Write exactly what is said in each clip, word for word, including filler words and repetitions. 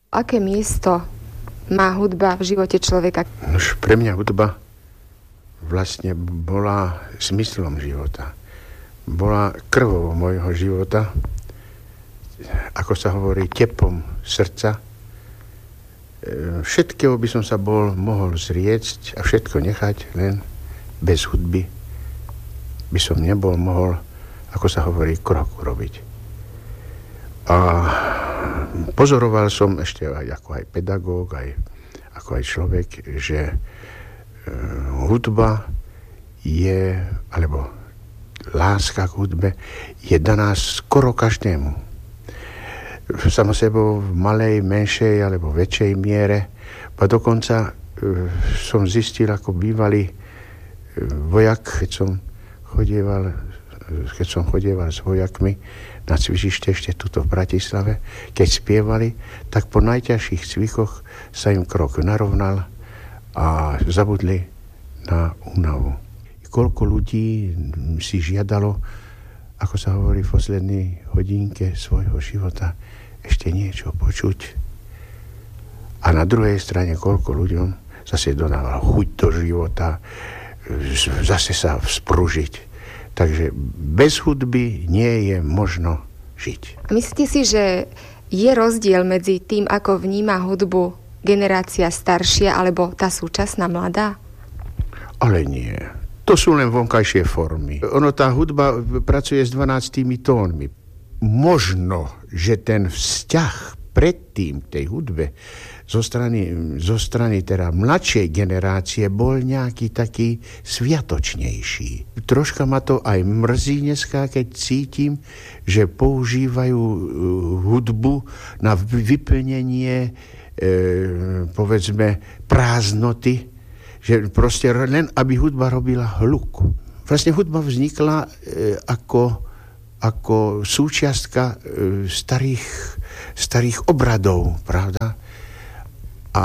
Aké miesto má hudba v živote človeka? Nož pre mňa hudba vlastne bola zmyslom života. Bola krvou mojho života, ako sa hovorí, tepom srdca. Všetkého by som sa bol mohol zriecť a všetko nechať, len bez hudby by som nebol mohol, ako sa hovorí, krok urobiť. A pozoroval som ešte aj ako aj pedagóg, aj ako aj človek, že hudba je, alebo láska k hudbe je daná skoro každému. Samo sebou v malej, menšej alebo väčšej miere. A dokonca som zistil ako bývalý vojak, keď som chodieval, keď som chodieval s vojakmi na cvičište ešte tuto v Bratislave, keď spievali, tak po najťažších cvichoch sa im krok narovnal a zabudli na únavu. Koľko ľudí si žiadalo, ako sa hovorí v poslednej hodinke svojho života, ešte niečo počuť. A na druhej strane koľko ľuďom zase dodával chuť do života, zase sa vzpružiť. Takže bez hudby nie je možno žiť. Myslíte si, že je rozdiel medzi tým, ako vníma hudbu generácia staršia alebo tá súčasná mladá? Ale nie. To sú len vonkajšie formy. Ono, tá hudba pracuje s dvanáctimi tónmi. Možno, že ten vzťah predtým k tej hudbe zo strany, zo strany teda mladšej generácie bol nejaký taký sviatočnejší. Troška ma to aj mrzí dneska, keď cítim, že používajú hudbu na vyplnenie e, povedzme prázdnoty, že proste len, aby hudba robila hluk. Vlastne hudba vznikla e, ako, ako súčiastka e, starých, starých obradov, pravda? A,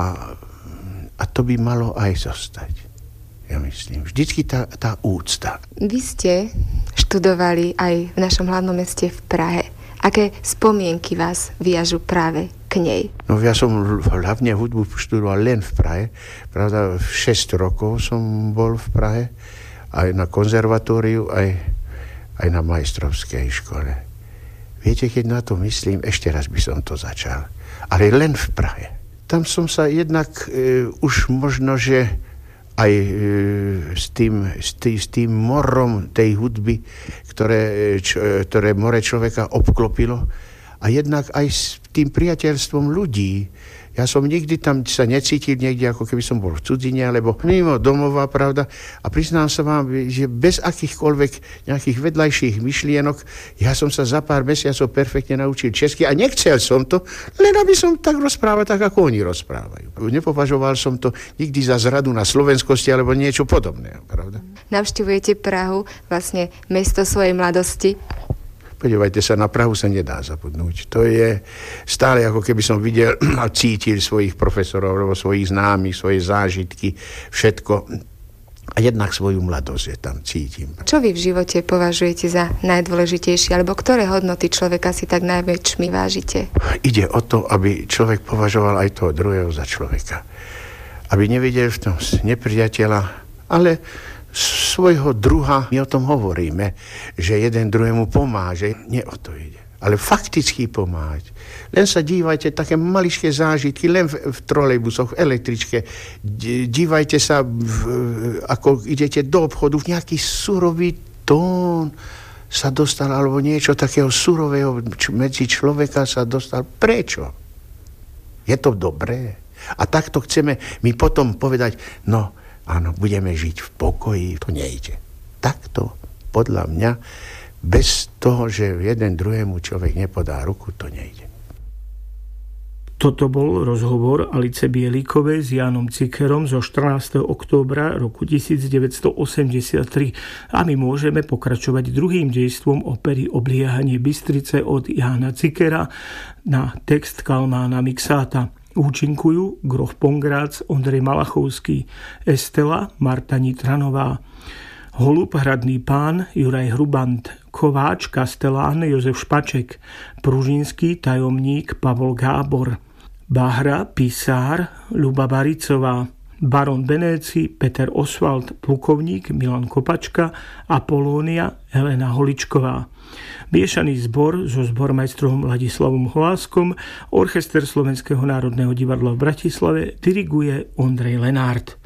a to by malo aj zostať. Ja myslím, vždycky tá, tá úcta. Vy ste študovali aj v našom hlavnom meste v Prahe. Aké spomienky vás viažu práve k nej? No ja som hlavne hudbu študoval len v Prahe. Pravda, šesť rokov som bol v Prahe. Aj na konzervatóriu, aj, aj na majstrovskej škole. Viete, keď na to myslím, ešte raz by som to začal. Ale len v Prahe. Tam som sa jednak e, už možno, že aj e, s, tým, s, tý, s tým morom tej hudby, ktoré, čo, ktoré more človeka obklopilo, a jednak aj s tým priateľstvom ľudí. Ja som nikdy tam sa necítil niekde, ako keby som bol v cudzine, alebo mimo domova, pravda. A priznám sa vám, že bez akýchkoľvek nejakých vedľajších myšlienok, ja som sa za pár mesiacov perfektne naučil česky a nechcel som to, len aby som tak rozprával, tak ako oni rozprávajú. Nepovažoval som to nikdy za zradu na slovenskosti alebo niečo podobné, pravda. Navštevujete Prahu, vlastne mesto svojej mladosti. Podívajte sa, na Prahu sa nedá zabudnúť. To je stále, ako keby som videl a cítil svojich profesorov, alebo svojich známych, svoje zážitky, všetko. A jednak svoju mladosť je tam cítim. Čo vy v živote považujete za najdôležitejšie, alebo ktoré hodnoty človeka si tak najväčšmi vážite? Ide o to, aby človek považoval aj toho druhého za človeka. Aby nevidel v tom nepriateľa, ale svojho druha. My o tom hovoríme, že jeden druhému pomáže. Nie o to ide. Ale fakticky pomáhať. Len sa dívajte, také maličké zážitky, len v, v trolejbusoch, v električke. Dívajte sa, v, ako idete do obchodu, v nejaký surový tón sa dostal, alebo niečo takého surového medzi človeka sa dostal. Prečo? Je to dobré? A takto chceme my potom povedať, no, áno, budeme žiť v pokoji. To nejde. Takto, podľa mňa, bez toho, že jeden druhému človek nepodá ruku, to nejde. Toto bol rozhovor Alice Bielikovej s Jánom Cikerom zo štrnásteho októbra roku devätnásťstoosemdesiattri a my môžeme pokračovať druhým dejstvom opery Obliehanie Bystrice od Jána Cikera na text Kalmána Miksáta. Účinkujú Grof Pongrác, Ondrej Malachovský, Estela, Marta Nitranová, Holub Hradný pán, Juraj Hrubant, Kováč, Kastelán, Jozef Špaček, Pružinský tajomník, Pavol Gábor, Bahra, Pisár, Ľuba Baricová, Baron Benéci, Peter Oswald, plukovník Milan Kopačka, Apolónia, Helena Holičková. Miešaný zbor so zbormajstrom Ladislavom Holáskom, orchester Slovenského národného divadla v Bratislave diriguje Ondrej Lenárt.